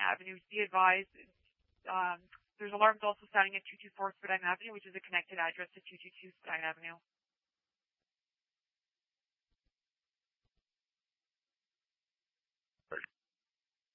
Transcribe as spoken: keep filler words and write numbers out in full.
Avenue. Be advised, um, there's alarms also sounding at two two four Spadina Avenue, which is a connected address to two two two Spadina Avenue.